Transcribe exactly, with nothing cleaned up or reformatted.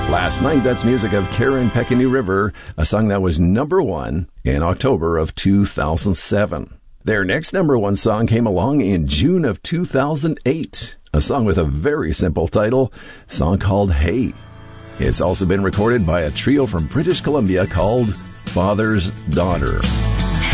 Last Night, that's music of Karen Peckany River, a song that was number one in October of two thousand seven. Their next number one song came along in June of two thousand eight, a song with a very simple title, a song called Hey. It's also been recorded by a trio from British Columbia called Father's Daughter.